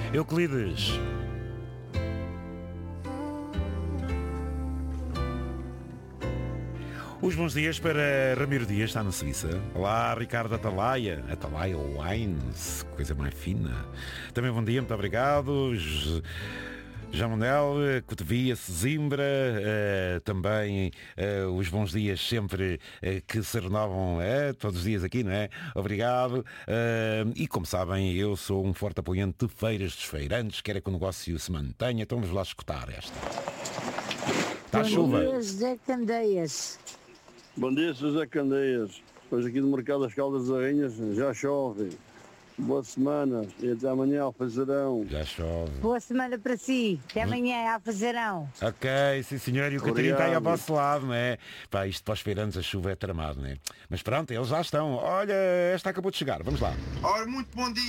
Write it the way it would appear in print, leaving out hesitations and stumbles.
Euclides. Os bons dias para Ramiro Dias, está na Suíça. Olá, Ricardo Atalaia Wines, coisa mais fina. Também bom dia, muito obrigado. João Manuel, Cotovia, Sesimbra, também os bons dias sempre que se renovam todos os dias aqui, não é? Obrigado. E como sabem, eu sou um forte apoiante de feiras dos feirantes, quero que o negócio se mantenha, então vamos lá escutar esta. Está a chuva. Bom dia, José Candeias. Bom dia, José Candeias. Depois aqui do Mercado das Caldas das Rainhas já chove. Boa semana e até amanhã ao Fazarão. Já chove. Boa semana para si. Até amanhã, Alfazarão. Ok, sim senhor, e o Catarina está aí ao vosso lado, não é? Pá, isto para os feirantes a chuva é tramado, não é? Mas pronto, eles já estão. Olha, esta acabou de chegar, vamos lá. Ora, muito bom dia.